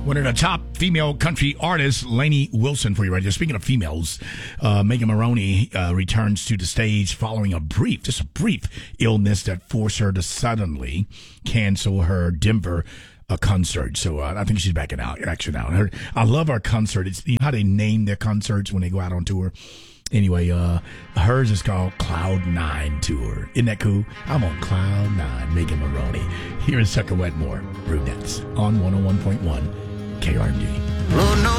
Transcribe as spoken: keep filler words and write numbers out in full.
One of the top female country artists, Lainey Wilson, for you right there. Speaking of females, uh, Megan Moroney uh, returns to the stage following a brief, just a brief illness that forced her to suddenly cancel her Denver uh, concert. So uh, I think she's back in out, action now. Her, I love our concert. It's you know how they name their concerts when they go out on tour. Anyway, uh, hers is called Cloud Nine Tour. Isn't that cool? I'm on Cloud Nine, Megan Moroney. Here is Tucker Wetmore, Brunettes, on one oh one point one K R M D.